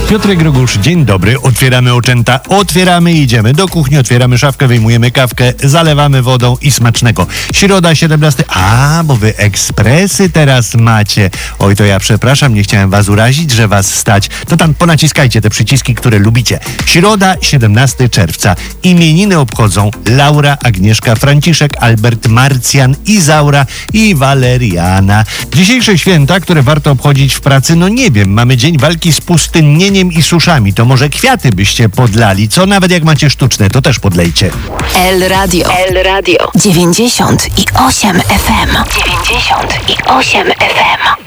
Piotrek Rogusz, dzień dobry. Otwieramy oczęta, otwieramy i idziemy do kuchni, otwieramy szafkę, wyjmujemy kawkę, zalewamy wodą i smacznego. Środa 17. Bo wy ekspresy teraz macie. Oj, to ja przepraszam, nie chciałem was urazić, że was stać. To tam ponaciskajcie te przyciski, które lubicie. Środa 17 czerwca. Imieniny obchodzą Laura, Agnieszka, Franciszek, Albert, Marcjan, Izaura i Waleriana. Dzisiejsze święta, które warto obchodzić w pracy, no nie wiem, mamy dzień walki z pustynnieniem i suszami. To może kwiaty byście podlali, co nawet jak macie sztuczne, to też podlejcie. El Radio 98 FM 98 FM